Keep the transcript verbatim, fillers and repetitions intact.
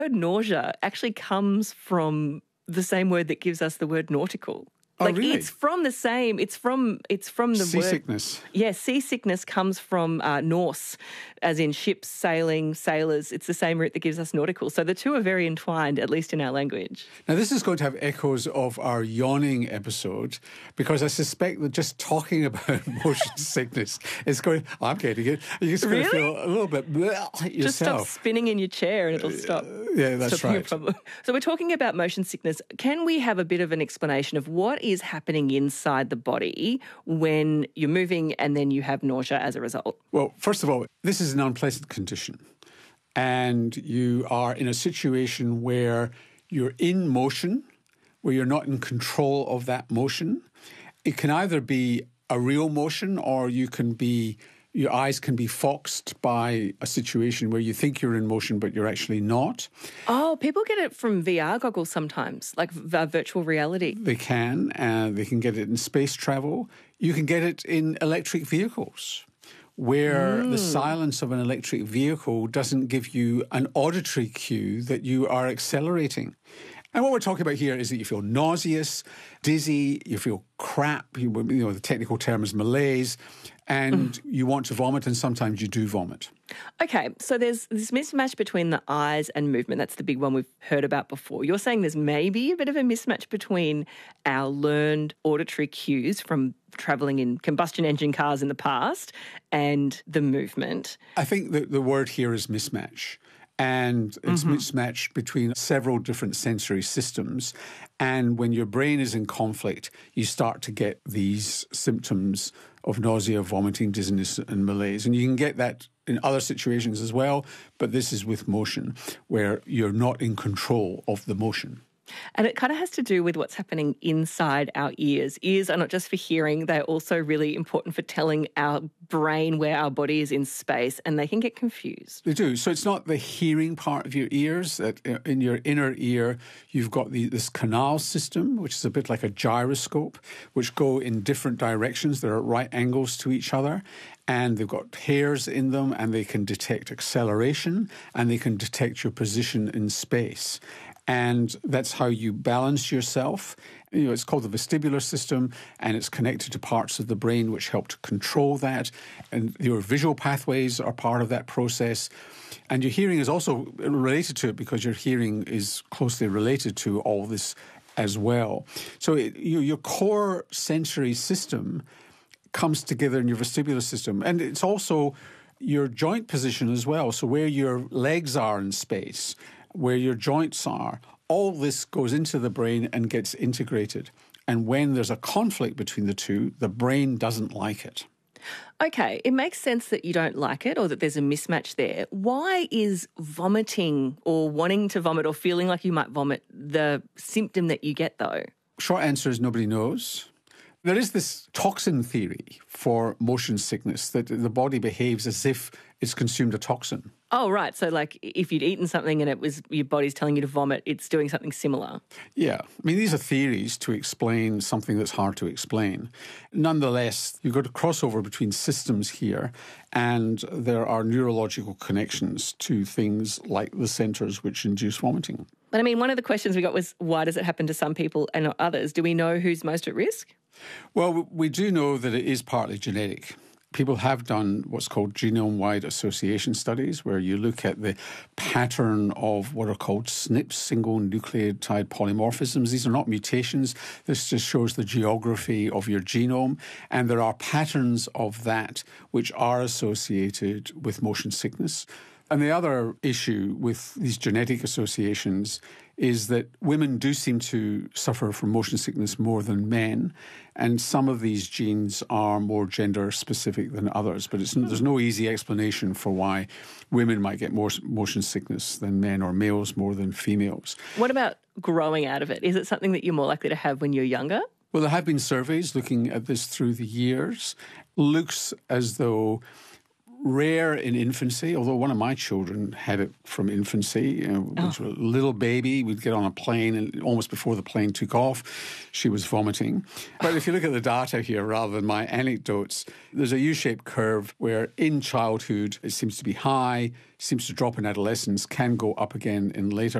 word nausea actually comes from the same word that gives us the word nautical. Oh, Like really? it's from the same. It's from it's from the word Seasickness. Yeah, seasickness comes from uh, Norse, as in ships, sailing, sailors. It's the same root that gives us nautical. So the two are very entwined, at least in our language. Now, this is going to have echoes of our yawning episode, because I suspect that just talking about motion sickness is going, I'm getting it, you're just going Really? to feel a little bit bleh yourself. Just stop spinning in your chair and it'll stop. Yeah, that's Stop being a right. problem. So we're talking about motion sickness. Can we have a bit of an explanation of what is happening inside the body when you're moving and then you have nausea as a result? Well, first of all, this is an unpleasant condition. And you are in a situation where you're in motion, where you're not in control of that motion. It can either be a real motion, or you can be, your eyes can be foxed by a situation where you think you're in motion, but you're actually not. Oh, people get it from V R goggles sometimes, like v- virtual reality. They can, and they can get it in space travel. You can get it in electric vehicles, where the silence of an electric vehicle doesn't give you an auditory cue that you are accelerating. And what we're talking about here is that you feel nauseous, dizzy, you feel crap, you, you know, the technical term is malaise, and you want to vomit, and sometimes you do vomit. Okay, so there's this mismatch between the eyes and movement. That's the big one we've heard about before. You're saying there's maybe a bit of a mismatch between our learned auditory cues from travelling in combustion engine cars in the past and the movement. I think that the word here is mismatch. And it's Mm-hmm. mismatched between several different sensory systems. And when your brain is in conflict, you start to get these symptoms of nausea, vomiting, dizziness, and malaise. And you can get that in other situations as well, but this is with motion, where you're not in control of the motion. And it kind of has to do with what's happening inside our ears. Ears are not just for hearing, they're also really important for telling our brain where our body is in space, and they can get confused. They do. So it's not the hearing part of your ears. That in your inner ear, you've got the, this canal system, which is a bit like a gyroscope, which go in different directions. They're at right angles to each other. And they've got hairs in them, and they can detect acceleration, and they can detect your position in space. And that's how you balance yourself. You know, it's called the vestibular system, and it's connected to parts of the brain which help to control that. And your visual pathways are part of that process. And your hearing is also related to it, because your hearing is closely related to all this as well. So it, your, your core sensory system comes together in your vestibular system. And it's also your joint position as well. So where your legs are in space, where your joints are, all this goes into the brain and gets integrated. And when there's a conflict between the two, the brain doesn't like it. Okay, it makes sense that you don't like it or that there's a mismatch there. Why is vomiting or wanting to vomit or feeling like you might vomit the symptom that you get, though? Short answer is nobody knows. There is this toxin theory for motion sickness, that the body behaves as if it's consumed a toxin. Oh, right. So, like, if you'd eaten something and it was your body's telling you to vomit, it's doing something similar. Yeah. I mean, these are theories to explain something that's hard to explain. Nonetheless, you've got a crossover between systems here, and there are neurological connections to things like the centres which induce vomiting. But, I mean, one of the questions we got was, why does it happen to some people and not others? Do we know who's most at risk? Well, we do know that it is partly genetic. People have done what's called genome-wide association studies, where you look at the pattern of what are called S N Ps, single nucleotide polymorphisms. These are not mutations. This just shows the geography of your genome. And there are patterns of that which are associated with motion sickness. And the other issue with these genetic associations is that women do seem to suffer from motion sickness more than men, and some of these genes are more gender-specific than others. But it's, there's no easy explanation for why women might get more motion sickness than men, or males more than females. What about growing out of it? Is it something that you're more likely to have when you're younger? Well, there have been surveys looking at this through the years. Looks as though rare in infancy, although one of my children had it from infancy. You know, oh. A little baby, we'd get on a plane and almost before the plane took off, she was vomiting. But if you look at the data here rather than my anecdotes, there's a U-shaped curve where in childhood it seems to be high, seems to drop in adolescence, can go up again in later